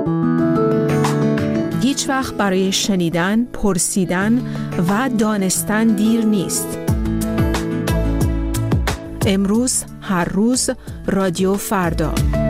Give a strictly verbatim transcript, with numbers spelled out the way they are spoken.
هیچ وقت برای شنیدن، پرسیدن و دانستن دیر نیست. امروز، هر روز، رادیو فردا.